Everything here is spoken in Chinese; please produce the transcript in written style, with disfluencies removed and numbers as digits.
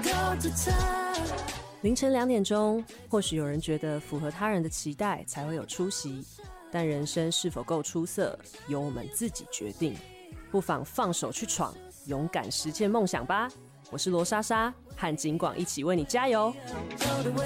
凌晨2点钟，或许有人觉得符合他人的期待才会有出息，但人生是否够出色，由我们自己决定。不妨放手去闯，勇敢实现梦想吧。我是罗莎莎，和景广一起为你加油。